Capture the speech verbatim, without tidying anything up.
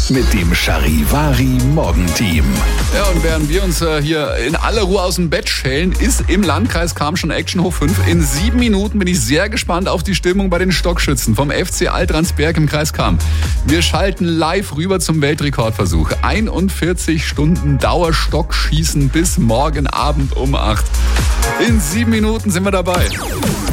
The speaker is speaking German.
mit dem Charivari Morgenteam. Ja, und während wir uns äh, hier in aller Ruhe aus dem Bett schälen, ist im Landkreis Cham schon Action hoch fünf. In sieben Minuten bin ich sehr gespannt auf die Stimmung bei den Stockschützen vom F C Altransberg im Kreis Cham. Wir schalten live rüber zum Weltrekordversuch. einundvierzig Stunden Dauerstockschießen bis morgen Abend um acht. In sieben Minuten sind wir dabei.